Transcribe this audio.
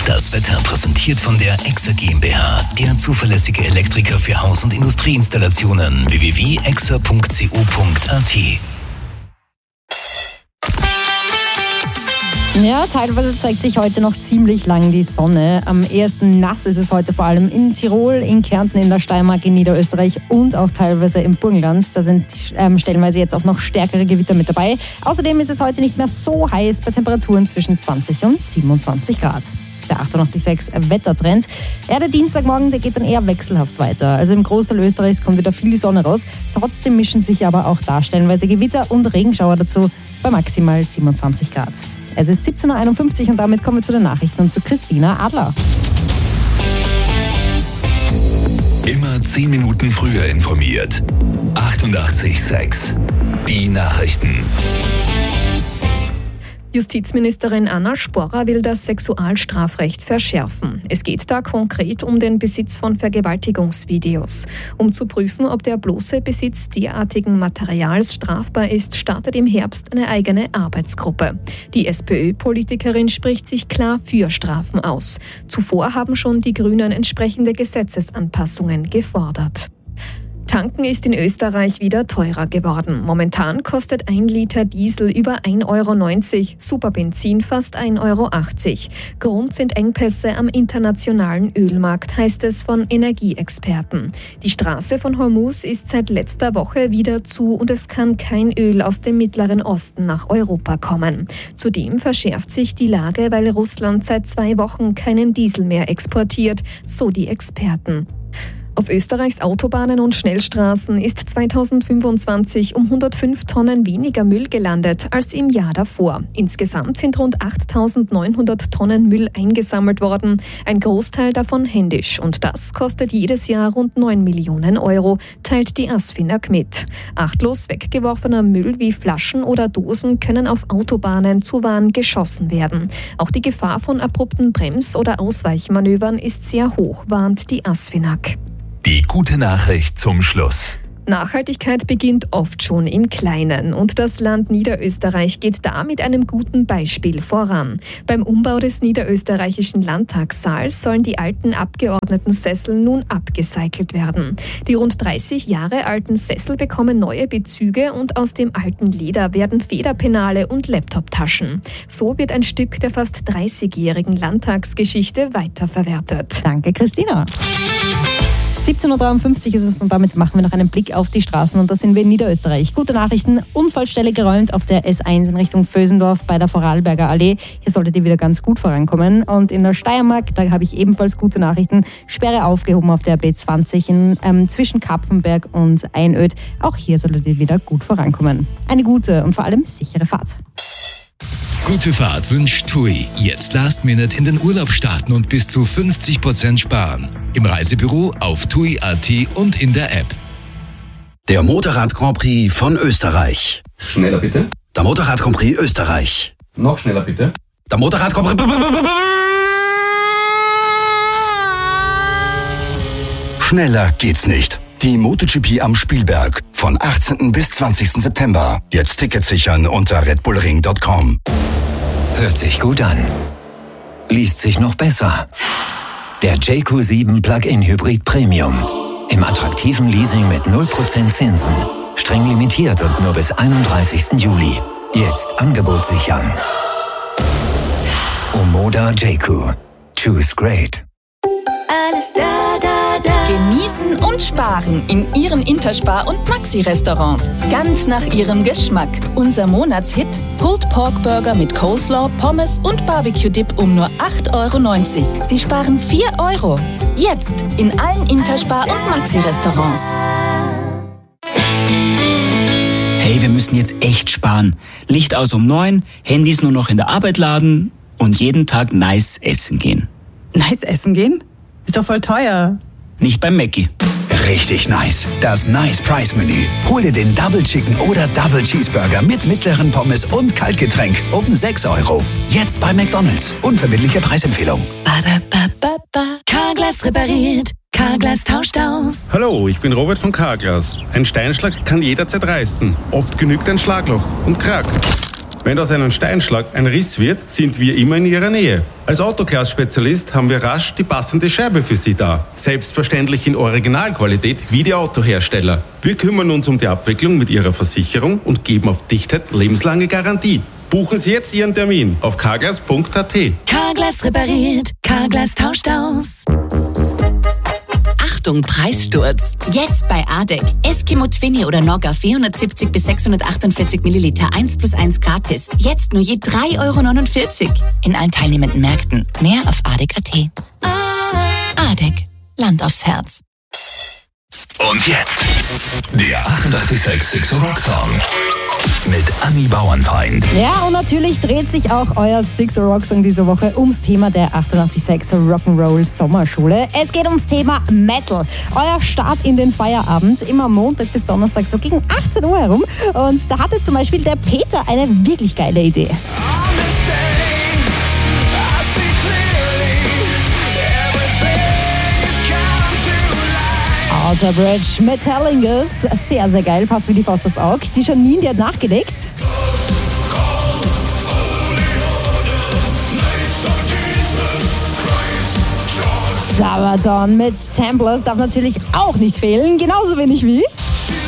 Das Wetter präsentiert von der EXA GmbH, der zuverlässige Elektriker für Haus- und Industrieinstallationen. www.exa.co.at. Ja, teilweise zeigt sich heute noch ziemlich lang die Sonne. Am ehesten nass ist es heute vor allem in Tirol, in Kärnten, in der Steiermark, in Niederösterreich und auch teilweise im Burgenland. Da sind stellenweise jetzt auch noch stärkere Gewitter mit dabei. Außerdem ist es heute nicht mehr so heiß bei Temperaturen zwischen 20 und 27 Grad. Der 88,6 Wettertrend. Ja, der Dienstagmorgen, der geht dann eher wechselhaft weiter. Also im Großteil Österreichs kommt wieder viel die Sonne raus. Trotzdem mischen sich aber auch da stellenweise Gewitter und Regenschauer dazu bei maximal 27 Grad. Es ist 17.51 Uhr und damit kommen wir zu den Nachrichten und zu Christina Adler. Immer 10 Minuten früher informiert. 88,6. Die Nachrichten. Justizministerin Anna Sporrer will das Sexualstrafrecht verschärfen. Es geht da konkret um den Besitz von Vergewaltigungsvideos. Um zu prüfen, ob der bloße Besitz derartigen Materials strafbar ist, startet im Herbst eine eigene Arbeitsgruppe. Die SPÖ-Politikerin spricht sich klar für Strafen aus. Zuvor haben schon die Grünen entsprechende Gesetzesanpassungen gefordert. Tanken ist in Österreich wieder teurer geworden. Momentan kostet 1 Liter Diesel über 1,90 Euro, Superbenzin fast 1,80 Euro. Grund sind Engpässe am internationalen Ölmarkt, heißt es von Energieexperten. Die Straße von Hormuz ist seit letzter Woche wieder zu und es kann kein Öl aus dem Mittleren Osten nach Europa kommen. Zudem verschärft sich die Lage, weil Russland seit 2 Wochen keinen Diesel mehr exportiert, so die Experten. Auf Österreichs Autobahnen und Schnellstraßen ist 2025 um 105 Tonnen weniger Müll gelandet als im Jahr davor. Insgesamt sind rund 8.900 Tonnen Müll eingesammelt worden, ein Großteil davon händisch. Und das kostet jedes Jahr rund 9 Millionen Euro, teilt die ASFINAG mit. Achtlos weggeworfener Müll wie Flaschen oder Dosen können auf Autobahnen zu Waren geschossen werden. Auch die Gefahr von abrupten Brems- oder Ausweichmanövern ist sehr hoch, warnt die ASFINAG. Die gute Nachricht zum Schluss. Nachhaltigkeit beginnt oft schon im Kleinen und das Land Niederösterreich geht da mit einem guten Beispiel voran. Beim Umbau des niederösterreichischen Landtagssaals sollen die alten Abgeordnetensessel nun abgecycelt werden. Die rund 30 Jahre alten Sessel bekommen neue Bezüge und aus dem alten Leder werden Federpenale und Laptoptaschen. So wird ein Stück der fast 30-jährigen Landtagsgeschichte weiterverwertet. Danke, Christina. 17.53 Uhr ist es und damit machen wir noch einen Blick auf die Straßen und da sind wir in Niederösterreich. Gute Nachrichten, Unfallstelle geräumt auf der S1 in Richtung Vösendorf bei der Vorarlberger Allee. Hier solltet ihr wieder ganz gut vorankommen. Und in der Steiermark, da habe ich ebenfalls gute Nachrichten, Sperre aufgehoben auf der B20 zwischen Kapfenberg und Einöd. Auch hier solltet ihr wieder gut vorankommen. Eine gute und vor allem sichere Fahrt. Gute Fahrt wünscht TUI. Jetzt Last Minute in den Urlaub starten und bis zu 50% sparen. Im Reisebüro, auf TUI.at und in der App. Der Motorrad Grand Prix von Österreich. Schneller bitte. Der Motorrad Grand Prix Österreich. Noch schneller bitte. Der Motorrad Grand Prix. Schneller geht's nicht. Die MotoGP am Spielberg von 18. bis 20. September. Jetzt Tickets sichern unter redbullring.com. Hört sich gut an. Liest sich noch besser. Der JQ7 Plug-in Hybrid Premium. Im attraktiven Leasing mit 0% Zinsen. Streng limitiert und nur bis 31. Juli. Jetzt Angebot sichern. Omoda JQ. Choose great. Alles da, da, da. Genießen und sparen in Ihren Interspar- und Maxi-Restaurants. Ganz nach Ihrem Geschmack. Unser Monatshit: Pulled Pork Burger mit Coleslaw, Pommes und Barbecue-Dip um nur 8,90 Euro. Sie sparen 4 Euro. Jetzt in allen Interspar- und Maxi-Restaurants. Hey, wir müssen jetzt echt sparen. Licht aus um 9, Handys nur noch in der Arbeit laden und jeden Tag nice essen gehen. Nice essen gehen? Ist doch voll teuer. Nicht beim Mackie. Richtig nice. Das Nice Price Menü. Hol dir den Double Chicken oder Double Cheeseburger mit mittleren Pommes und Kaltgetränk um 6 Euro. Jetzt bei McDonald's. Unverbindliche Preisempfehlung. Carglass repariert. Carglass tauscht aus. Hallo, ich bin Robert von Carglass. Ein Steinschlag kann jederzeit reißen. Oft genügt ein Schlagloch und Krack. Wenn aus einem Steinschlag ein Riss wird, sind wir immer in Ihrer Nähe. Als Autoglas-Spezialist haben wir rasch die passende Scheibe für Sie da. Selbstverständlich in Originalqualität wie die Autohersteller. Wir kümmern uns um die Abwicklung mit Ihrer Versicherung und geben auf Dichtheit lebenslange Garantie. Buchen Sie jetzt Ihren Termin auf carglass.at. Carglass repariert, Carglass tauscht aus. Achtung, Preissturz. Jetzt bei ADEC. Eskimo Twinny oder Nogger 470 bis 648 Milliliter 1+1 gratis. Jetzt nur je 3,49 € in allen teilnehmenden Märkten. Mehr auf ADEC.at. ADEC. Land aufs Herz. Und jetzt der 886 Sixer Rock Song mit Anni Bauernfeind. Ja, und natürlich dreht sich auch euer Sixer Rock Song diese Woche ums Thema der 886 Rock'n'Roll Sommerschule. Es geht ums Thema Metal. Euer Start in den Feierabend, immer Montag bis Donnerstag so gegen 18 Uhr herum. Und da hatte zum Beispiel der Peter eine wirklich geile Idee. Outer Bridge, Metallingus, sehr, sehr geil, passt wie die Faust aufs Auge. Die Janine, die hat nachgelegt. Sabaton mit Templars darf natürlich auch nicht fehlen, genauso wenig wie